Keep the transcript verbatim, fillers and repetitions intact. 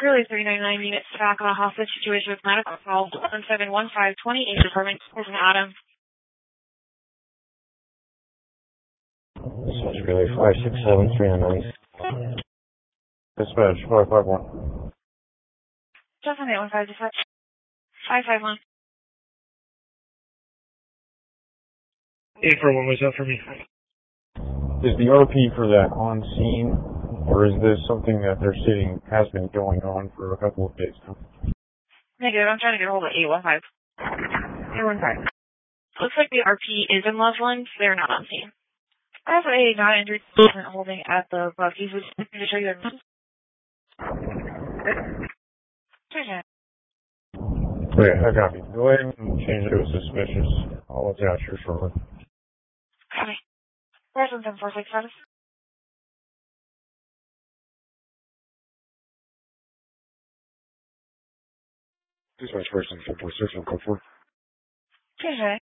Curly three ninety-nine units back on a hostage situation with medical call one seven one five two eight department is an Adam. Dispatch relay five six seven three nine nine. Dispatch five five one. Justin eight one five dispatch five five one. eight four one was up for me. Is the R P for that on scene, or is this something that they're stating has been going on for a couple of days now? Negative, I'm trying to get a hold of eight one five. eight one five. Looks like the R P is in Loveland, so they're not on scene. I have a non-injured patient holding at the Bucky's, which is to show you their numbers. Okay, I got you. Go ahead and change it to suspicious. I'll let you out here shortly. Okay. Person seven four six status. Dispatch person four four six one code four. Okay.